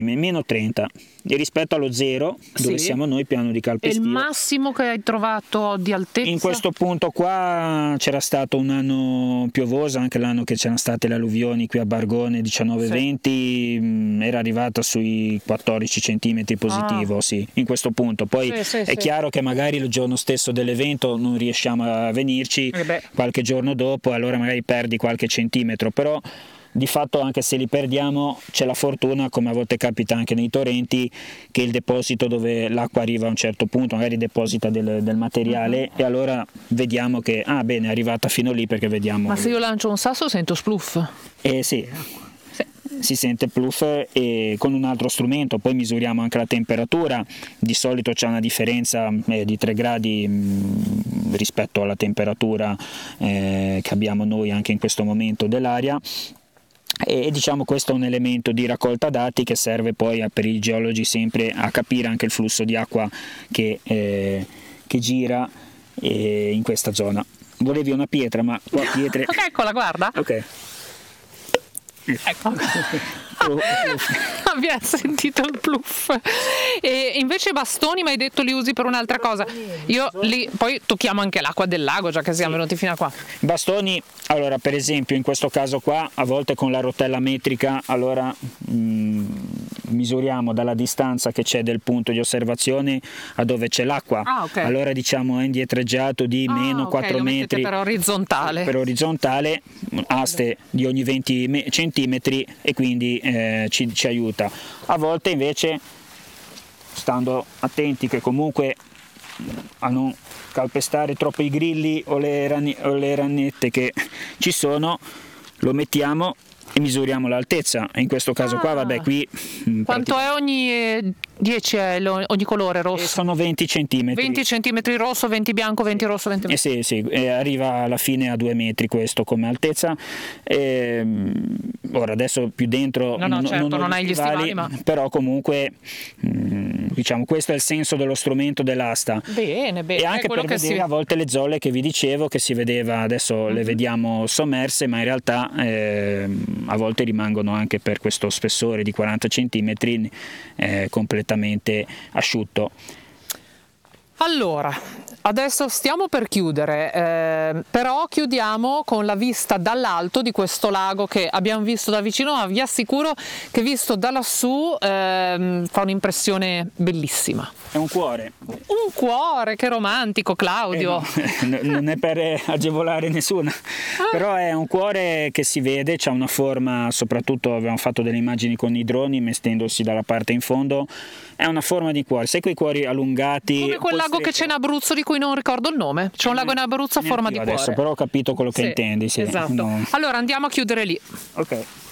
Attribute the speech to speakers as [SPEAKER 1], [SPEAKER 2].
[SPEAKER 1] meno 30 e rispetto allo 0 dove siamo noi, piano di
[SPEAKER 2] E
[SPEAKER 1] calpestio.
[SPEAKER 2] il massimo che hai trovato di altezza?
[SPEAKER 1] In questo punto qua c'era stato un anno piovoso, anche l'anno che c'erano state le alluvioni qui a Bargone 19-20, era arrivata sui 14 centimetri positivo, in questo punto. Poi è chiaro che magari il giorno stesso dell'evento non riusciamo a venirci, qualche giorno dopo, allora magari perdi qualche centimetro, però di fatto anche se li perdiamo c'è la fortuna, come a volte capita anche nei torrenti, che il deposito dove l'acqua arriva a un certo punto magari deposita del materiale e allora vediamo che bene, è arrivata fino lì, perché vediamo.
[SPEAKER 2] Ma se io lancio un sasso sento spluff?
[SPEAKER 1] Sì, si sente pluff, e con un altro strumento poi misuriamo anche la temperatura. Di solito c'è una differenza di 3 gradi rispetto alla temperatura che abbiamo noi anche in questo momento dell'aria. E diciamo questo è un elemento di raccolta dati che serve poi per i geologi sempre a capire anche il flusso di acqua che gira in questa zona. Volevi una pietra, ma qua pietre.
[SPEAKER 2] Eccola, guarda.
[SPEAKER 1] Ok.
[SPEAKER 2] Ecco. Abbiamo sentito il pluff. E invece bastoni, mi hai detto li usi per un'altra cosa. Io li poi tocchiamo anche l'acqua del lago, già che siamo venuti fino a qua.
[SPEAKER 1] Bastoni, allora per esempio in questo caso qua, a volte con la rotella metrica, allora misuriamo dalla distanza che c'è del punto di osservazione a dove c'è l'acqua. Allora diciamo è indietreggiato di meno 4 metri
[SPEAKER 2] per orizzontale,
[SPEAKER 1] aste di ogni 20 centimetri, e quindi ci aiuta. A volte invece, stando attenti che comunque a non calpestare troppo i grilli o le ranette che ci sono, lo mettiamo e misuriamo l'altezza. In questo caso qua, vabbè, qui
[SPEAKER 2] quanto è ogni 10 è ogni colore rosso?
[SPEAKER 1] Sono 20 centimetri.
[SPEAKER 2] 20 centimetri rosso, 20 bianco, 20 rosso, 20 bianco.
[SPEAKER 1] Sì, arriva alla fine a 2 metri questo come altezza. Ora adesso più dentro
[SPEAKER 2] non hai gli stivali, ma
[SPEAKER 1] però comunque diciamo questo è il senso dello strumento dell'asta.
[SPEAKER 2] Bene.
[SPEAKER 1] E anche per vedere a volte le zolle che vi dicevo, che si vedeva, adesso le vediamo sommerse, ma in realtà a volte rimangono anche per questo spessore di 40 centimetri completamente asciutto.
[SPEAKER 2] Allora, adesso stiamo per chiudere, però chiudiamo con la vista dall'alto di questo lago che abbiamo visto da vicino, ma vi assicuro che visto da lassù fa un'impressione bellissima.
[SPEAKER 1] È un cuore.
[SPEAKER 2] Un cuore, che romantico, Claudio.
[SPEAKER 1] Non è per agevolare nessuno, però è un cuore che si vede, c'ha una forma, soprattutto abbiamo fatto delle immagini con i droni mettendosi dalla parte in fondo, è una forma di cuore, sai quei cuori allungati.
[SPEAKER 2] Come quel lago che c'è in Abruzzo di cui non ricordo il nome, c'è un lago in Abruzzo a forma di cuore.
[SPEAKER 1] Adesso però ho capito quello che intendi. Sì.
[SPEAKER 2] Esatto.
[SPEAKER 1] No.
[SPEAKER 2] Allora andiamo a chiudere lì.
[SPEAKER 1] Ok.